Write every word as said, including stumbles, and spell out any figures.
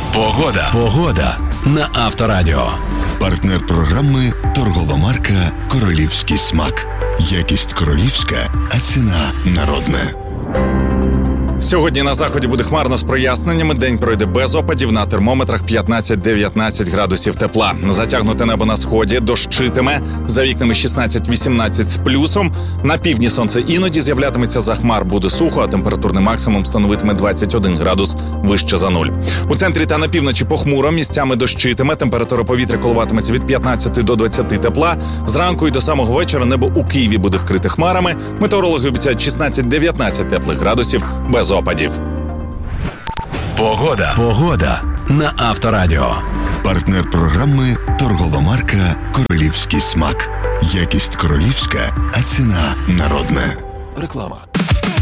Погода. Погода на Авторадіо. Партнер програми торгова марка «Королівський смак». Якість королівська, а ціна народна. Сьогодні на заході буде хмарно з проясненнями. День пройде без опадів, на термометрах п'ятнадцять-дев'ятнадцять градусів тепла. Затягнуте небо на сході, дощитиме, за вікнами шістнадцять-вісімнадцять з плюсом. На півдні сонце іноді з'являтиметься за хмар, буде сухо, а температурний максимум становитиме двадцять один градус вище за нуль. У центрі та на півночі похмуро, місцями дощитиме, температура повітря коливатиметься від п'ятнадцяти до двадцяти тепла. Зранку і до самого вечора небо у Києві буде вкрите хмарами. Метеорологи обіцяють шістнадцять-дев'ятнадцять теплих градусів без опадів. Погода. Погода на Авторадіо. Партнер програми торгова марка «Королівський смак». Якість королівська, а ціна народна. Реклама.